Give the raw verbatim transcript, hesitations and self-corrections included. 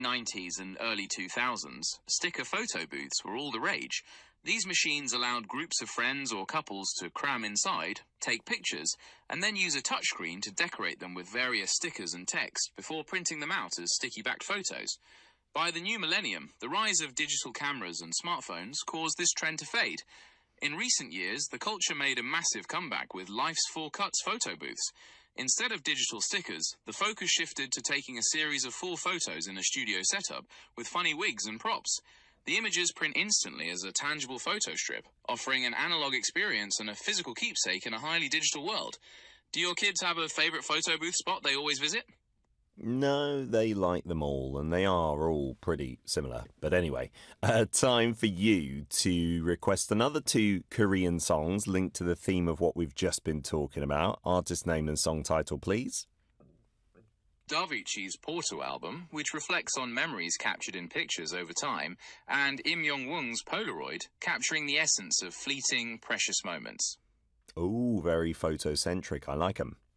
nineties and early two thousands, sticker photo booths were all the rage. These machines allowed groups of friends or couples to cram inside, take pictures, and then use a touchscreen to decorate them with various stickers and text before printing them out as sticky-backed photos. By the new millennium, the rise of digital cameras and smartphones caused this trend to fade. In recent years, the culture made a massive comeback with Life's Four Cuts photo booths. Instead of digital stickers, the focus shifted to taking a series of full photos in a studio setup with funny wigs and props. The images print instantly as a tangible photo strip, offering an analog experience and a physical keepsake in a highly digital world. Do your kids have a favourite photo booth spot they always visit? No, they like them all, and they are all pretty similar. But anyway, uh, time for you to request another two Korean songs linked to the theme of what we've just been talking about. Artist name and song title, please. Davichi's Porto album, which reflects on memories captured in pictures over time, and Im Young-woong's Polaroid, capturing the essence of fleeting, precious moments. Oh, very photocentric. I like 'em.